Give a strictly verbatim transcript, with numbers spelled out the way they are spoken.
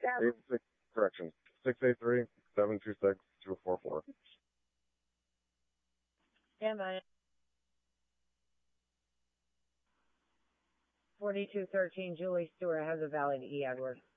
eight six, correction, six eight three, seven two six, two four four. Stand by. forty-two thirteen, Julie Stewart has a valid E. Edward.